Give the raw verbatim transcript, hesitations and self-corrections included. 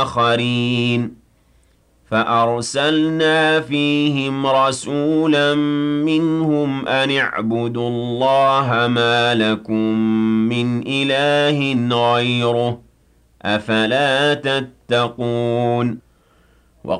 آخَرِينَ فَأَرْسَلْنَا فِيهِمْ رَسُولًا مِّنْهُمْ أَنِ اعْبُدُوا اللَّهَ مَا لَكُم مِّنْ إِلَٰهٍ غَيْرُهُ ۖ أَفَلَا تَتَّقُونَ